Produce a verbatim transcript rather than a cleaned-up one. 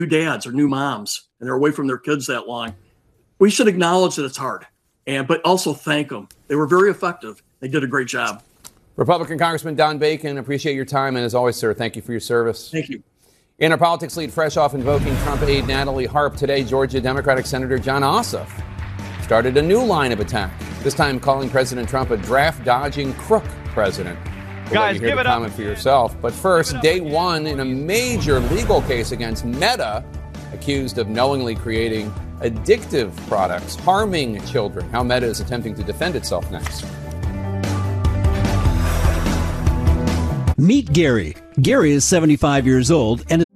dads or new moms, and they're away from their kids that long. We should acknowledge that it's hard, and but also thank them. They were very effective. They did a great job. Republican Congressman Don Bacon, appreciate your time. And as always, sir, thank you for your service. Thank you. In our politics lead, fresh off invoking Trump aide Natalie Harp, today Georgia Democratic Senator Jon Ossoff started a new line of attack, this time calling President Trump a draft-dodging crook president. We'll Guys, let you hear give the it up. comment for yourself. But first, day one in a major legal case against Meta, accused of knowingly creating addictive products, harming children. How Meta is attempting to defend itself next. Meet Gary. Gary is seventy-five years old and